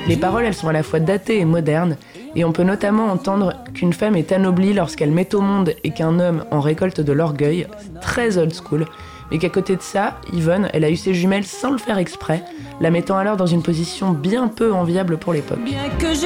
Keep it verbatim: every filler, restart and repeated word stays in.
Les paroles, elles sont à la fois datées et modernes, et on peut notamment entendre qu'une femme est anoblie lorsqu'elle met au monde et qu'un homme en récolte de l'orgueil, c'est très old school, mais qu'à côté de ça, Yvonne, elle a eu ses jumelles sans le faire exprès, la mettant alors dans une position bien peu enviable pour l'époque.